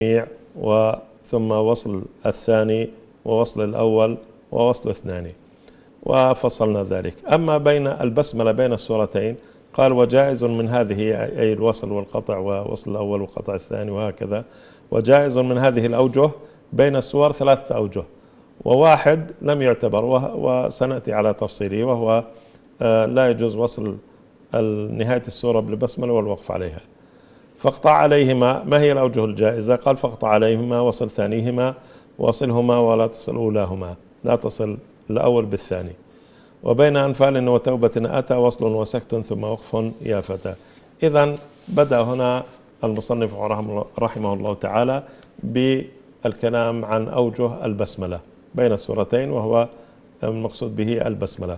ثم وصل الثاني ووصل الأول ووصل الثاني، وفصلنا ذلك. أما بين البسملة بين السورتين قال وجائز من هذه، أي الوصل والقطع ووصل الأول والقطع الثاني وهكذا، وجائز من هذه الأوجه بين السور 3 أوجه، وواحد لم يعتبر وسنأتي على تفصيله، وهو لا يجوز وصل نهاية السورة بالبسملة والوقف عليها. فاقطع عليهما، ما هي الأوجه الجائزة؟ قال فاقطع عليهما وصل ثانيهما وصلهما ولا تصل أولاهما، لا تصل الأول بالثاني. وبين أنفال وتوبة أتى وصل وسكت ثم وقف يا فتى. إذن بدأ هنا المصنف رحمه الله تعالى بالكلام عن أوجه البسملة بين السورتين، وهو المقصود به البسملة.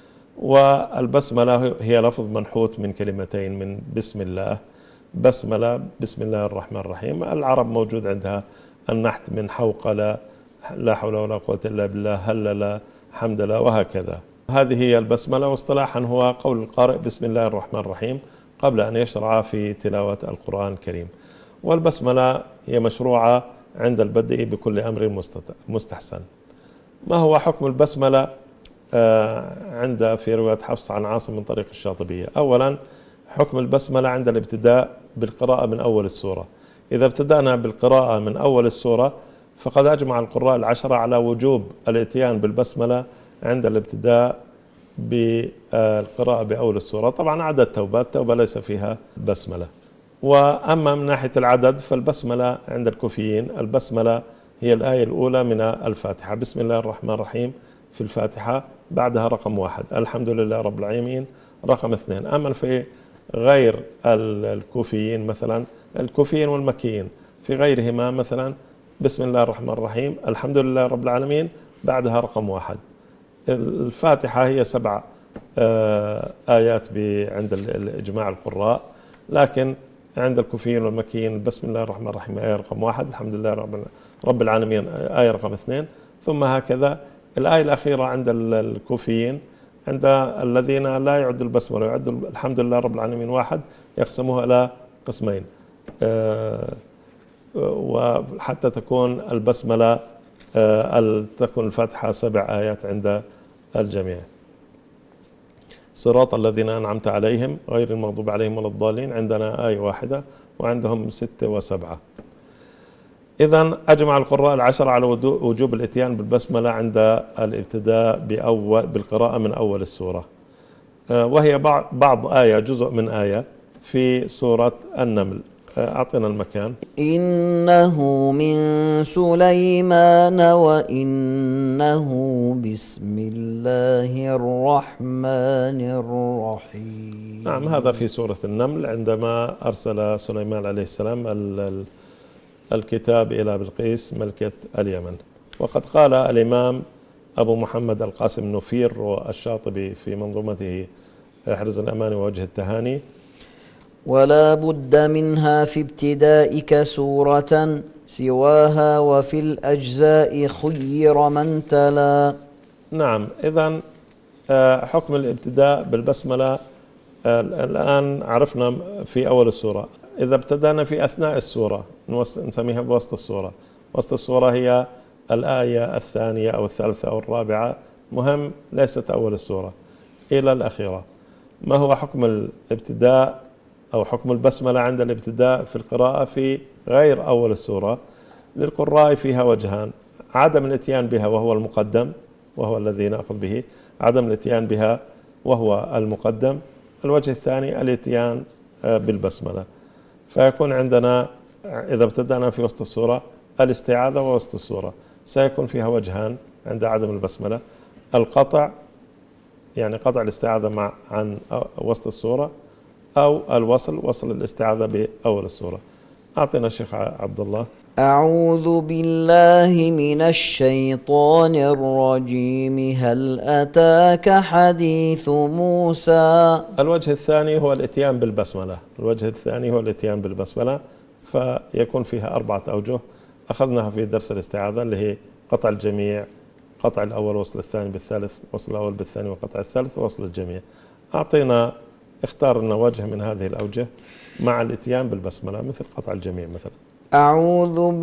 والبسملة هي لفظ منحوت من كلمتين، من بسم الله، بسملة بسم الله الرحمن الرحيم. العرب موجود عندها النحت من حوقلة، لا حول ولا قوة إلا بالله، هلل، حمد لا، وهكذا. هذه هي البسملة، واصطلاحا هو قول القارئ بسم الله الرحمن الرحيم قبل أن يشرع في تلاوة القرآن الكريم. والبسملة هي مشروعة عند البدء بكل أمر مستحسن. ما هو حكم البسملة عند في رواية حفص عن عاصم من طريق الشاطبية؟ أولا حكم البسملة عند الابتداء بالقراءة من أول السورة. إذا ابتدأنا بالقراءة من أول السورة فقد أجمع القراء العشرة على وجوب الاتيان بالبسملة عند الابتداء بالقراءة بأول السورة. طبعا عدد التوبة ليس فيها بسملة. وأما من ناحية العدد فالبسملة عند الكوفيين، البسملة هي الآية الأولى من الفاتحة، بسم الله الرحمن الرحيم في الفاتحة، بعدها رقم 1، الحمد لله رب العالمين رقم 2. أما في غير الكوفيين مثلا، الكوفيين والمكيين، في غيرهما مثلا بسم الله الرحمن الرحيم الحمد لله رب العالمين بعدها رقم 1. الفاتحة هي 7 آيات عند إجماع القراء، لكن عند الكوفيين والمكيين بسم الله الرحمن الرحيم آية رقم 1، الحمد لله رب العالمين آية رقم 2، ثم هكذا. الآية الأخيرة عند الكوفيين، عند الذين لا يعد البسملة ويعد الحمد لله رب العالمين 1، يقسموها إلى قسمين، وحتى تكون البسملة تكون الفاتحة 7 آيات عند الجميع. صراط الذين أنعمت عليهم غير المغضوب عليهم ولا الضالين عندنا آية واحدة، وعندهم 6 و7. إذن أجمع القراء العشرة على وجوب الإتيان بالبسملة عند الابتداء بالقراءة من أول السورة، وهي بعض آية، جزء من آية في سورة النمل. أعطنا المكان. إنه من سليمان وإنه بسم الله الرحمن الرحيم. نعم، هذا في سورة النمل عندما أرسل سليمان عليه السلام الكتاب إلى بلقيس ملكة اليمن. وقد قال الإمام أبو محمد القاسم نفير والشاطبي في منظومته حرز الأمان ووجه التهاني: ولا بد منها في ابتدائك سورة سواها وفي الأجزاء خير من تلا. نعم، إذن حكم الابتداء بالبسملة الآن عرفنا في أول السورة. إذا ابتدأنا في أثناء السورة نسميها بوسط السورة. وسط السورة هي الآية الثانية أو الثالثة أو الرابعة، مهم ليست أول السورة، إلى الأخيرة. ما هو حكم الابتداء أو حكم البسملة عند الابتداء في القراءة في غير أول السورة؟ للقراء فيها وجهان: عدم الاتيان بها وهو المقدم، وهو الذي نأخذ به، عدم الاتيان بها وهو المقدم. الوجه الثاني الاتيان بالبسملة. فيكون عندنا إذا ابتدأنا في وسط السورة الاستعاذة ووسط السورة سيكون فيها وجهان عند عدم البسملة: القطع، يعني قطع الاستعاذة عن وسط السورة، أو الوصل، وصل الاستعاذة بأول السورة. أعطينا الشيخ عبد الله. أعوذ بالله من الشيطان الرجيم. هل أتاك حديث موسى؟ الوجه الثاني هو الاتيان بالبسملة. الوجه الثاني هو الاتيان بالبسملة، فيكون فيها 4 أوجه أخذناها في درس الاستعاذة، اللي هي قطع الجميع، قطع الأول وصل الثاني بالثالث، وصل الأول بالثاني وقطع الثالث ووصل الجميع. اختار لنا وجه من هذه الأوجه مع الاتيان بالبسملة، مثل قطع الجميع مثلا. أعوذ